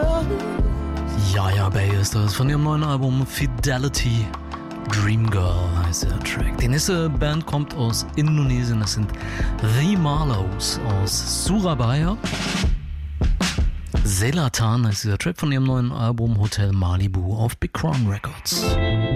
Yaya Bay ist das von ihrem neuen Album Fidelity. Dream Girl heißt der Track. Die nächste Band kommt aus Indonesien. Das sind The Marlows aus Surabaya. Selatan ist dieser Track von ihrem neuen Album Hotel Malibu auf Big Crown Records.